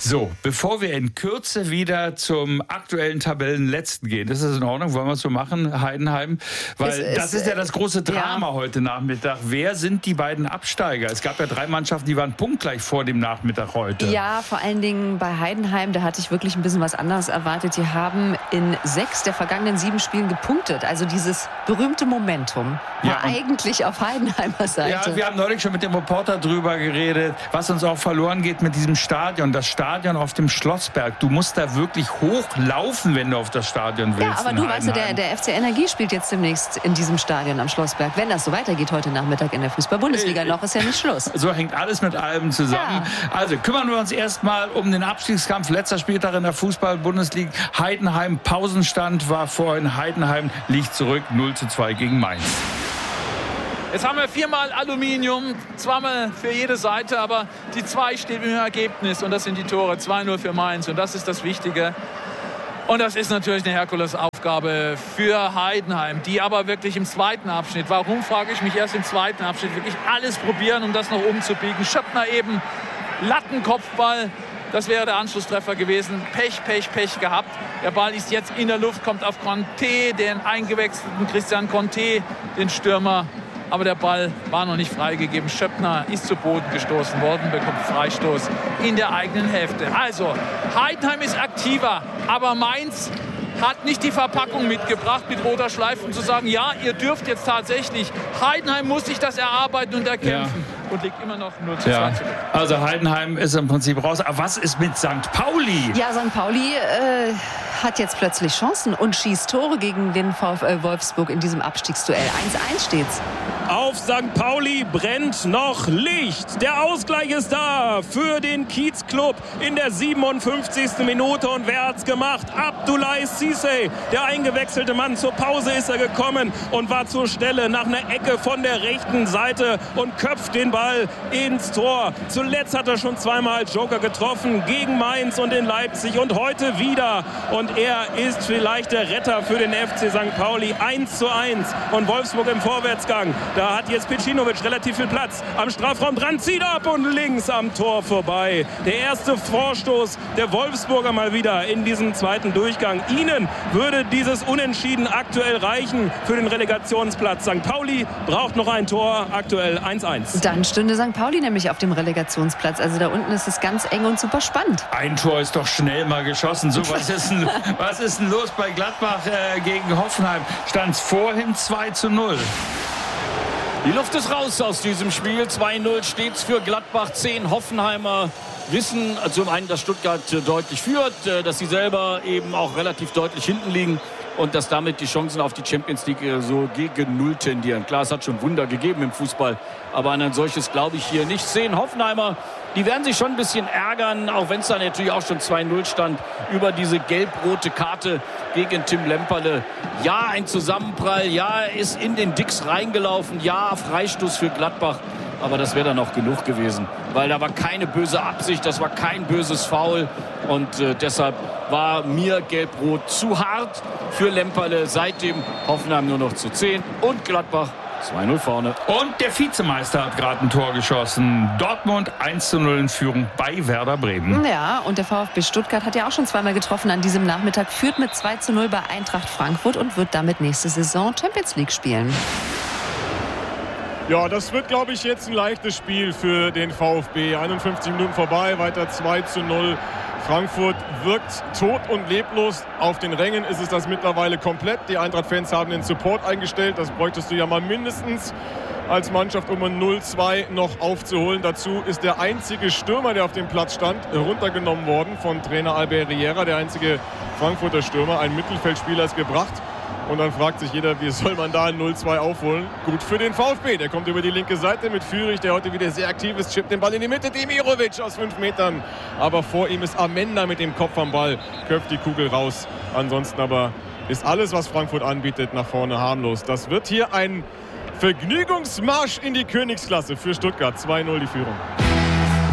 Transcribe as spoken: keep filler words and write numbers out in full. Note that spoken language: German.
So, bevor wir in Kürze wieder zum aktuellen Tabellenletzten gehen, das ist in Ordnung, wollen wir es so machen, Heidenheim? Weil es, es, das ist ja das große Drama ja. heute Nachmittag. Wer sind die beiden Absteiger? Es gab ja drei Mannschaften, die waren punktgleich vor dem Nachmittag heute. Ja, vor allen Dingen bei Heidenheim, da hatte ich wirklich ein bisschen was anderes erwartet. Die haben in sechs der vergangenen sieben Spielen gepunktet. Also dieses berühmte Momentum war ja, eigentlich auf Heidenheimer Seite. Ja, wir haben neulich schon mit dem Reporter drüber geredet, was uns auch verloren geht mit diesem Stadion. Das Stadion auf dem Schlossberg. Du musst da wirklich hochlaufen, wenn du auf das Stadion willst. Ja, aber du weißt ja, der, der F C Energie spielt jetzt demnächst in diesem Stadion am Schlossberg. Wenn das so weitergeht heute Nachmittag in der Fußball-Bundesliga, noch ist ja nicht Schluss. So hängt alles mit allem zusammen. Ja. Also kümmern wir uns erstmal um den Abstiegskampf. Letzter Spieltag in der Fußball-Bundesliga. Heidenheim, Pausenstand war vorhin. Heidenheim liegt zurück, null zu zwei gegen Mainz. Jetzt haben wir viermal Aluminium, zweimal für jede Seite, aber die zwei steht im Ergebnis und das sind die Tore, zwei null für Mainz und das ist das Wichtige. Und das ist natürlich eine Herkulesaufgabe für Heidenheim, die aber wirklich im zweiten Abschnitt, warum frage ich mich erst im zweiten Abschnitt, wirklich alles probieren, um das noch umzubiegen. Schöppner eben, Lattenkopfball, das wäre der Anschlusstreffer gewesen. Pech, Pech, Pech gehabt. Der Ball ist jetzt in der Luft, kommt auf Conte, den eingewechselten Christian Conte, den Stürmer. Aber der Ball war noch nicht freigegeben. Schöppner ist zu Boden gestoßen worden, bekommt Freistoß in der eigenen Hälfte. Also, Heidenheim ist aktiver, aber Mainz hat nicht die Verpackung mitgebracht mit roter Schleife, um zu sagen, ja, ihr dürft jetzt tatsächlich. Heidenheim muss sich das erarbeiten und erkämpfen. Ja. Und liegt immer noch null zu zwei ja. zurück. Also Heidenheim ist im Prinzip raus. Aber was ist mit Sankt Pauli? Ja, Sankt Pauli äh, hat jetzt plötzlich Chancen und schießt Tore gegen den VfL Wolfsburg in diesem Abstiegsduell. eins eins steht's. Auf Sankt Pauli brennt noch Licht. Der Ausgleich ist da für den Kiezclub in der siebenundfünfzigsten Minute. Und wer hat's gemacht? Abdoulaye Cissé, der eingewechselte Mann. Zur Pause ist er gekommen und war zur Stelle nach einer Ecke von der rechten Seite und köpft den Ball ins Tor. Zuletzt hat er schon zweimal Joker getroffen gegen Mainz und in Leipzig und heute wieder. Und er ist vielleicht der Retter für den F C Sankt Pauli. eins zu eins und Wolfsburg im Vorwärtsgang. Da hat jetzt Pecinovic relativ viel Platz. Am Strafraum dran, zieht ab und links am Tor vorbei. Der erste Vorstoß der Wolfsburger mal wieder in diesem zweiten Durchgang. Ihnen würde dieses Unentschieden aktuell reichen für den Relegationsplatz. Sankt Pauli braucht noch ein Tor, aktuell eins eins. Dann stünde Sankt Pauli nämlich auf dem Relegationsplatz. Also da unten ist es ganz eng und super spannend. Ein Tor ist doch schnell mal geschossen. So, was ist denn, was ist denn los bei Gladbach äh, gegen Hoffenheim? Stand es vorhin zwei zu null. Die Luft ist raus aus diesem Spiel. zwei null steht's für Gladbach. Zehn Hoffenheimer wissen zum einen, dass Stuttgart deutlich führt, dass sie selber eben auch relativ deutlich hinten liegen und dass damit die Chancen auf die Champions League so gegen Null tendieren. Klar, es hat schon Wunder gegeben im Fußball, aber an ein solches glaube ich hier nicht. Zehn Hoffenheimer, die werden sich schon ein bisschen ärgern, auch wenn es dann natürlich auch schon zwei null stand, über diese gelb-rote Karte gegen Tim Lemperle. Ja, ein Zusammenprall, ja, er ist in den Dicks reingelaufen, ja, Freistoß für Gladbach. Aber das wäre dann auch genug gewesen, weil da war keine böse Absicht, das war kein böses Foul. Und äh, deshalb war mir Gelb-Rot zu hart für Lemperle. Seitdem Hoffenheim nur noch zu zehn und Gladbach zwei null vorne. Und der Vizemeister hat gerade ein Tor geschossen. Dortmund eins zu null in Führung bei Werder Bremen. Ja, und der VfB Stuttgart hat ja auch schon zweimal getroffen an diesem Nachmittag. Führt mit zwei zu null bei Eintracht Frankfurt und wird damit nächste Saison Champions League spielen. Ja, das wird, glaube ich, jetzt ein leichtes Spiel für den VfB. einundfünfzig Minuten vorbei, weiter zwei zu null. Frankfurt wirkt tot und leblos. Auf den Rängen ist es das mittlerweile komplett. Die Eintracht-Fans haben den Support eingestellt. Das bräuchtest du ja mal mindestens als Mannschaft, um ein null zwei noch aufzuholen. Dazu ist der einzige Stürmer, der auf dem Platz stand, runtergenommen worden von Trainer Albert Riera. Der einzige Frankfurter Stürmer. Ein Mittelfeldspieler ist gebracht. Und dann fragt sich jeder, wie soll man da ein null zwei aufholen? Gut für den VfB. Der kommt über die linke Seite mit Führig, der heute wieder sehr aktiv ist. Chippt den Ball in die Mitte. Demirovic aus fünf Metern. Aber vor ihm ist Amenda mit dem Kopf am Ball. Köpft die Kugel raus. Ansonsten aber ist alles, was Frankfurt anbietet, nach vorne harmlos. Das wird hier ein Vergnügungsmarsch in die Königsklasse für Stuttgart. zwei null die Führung.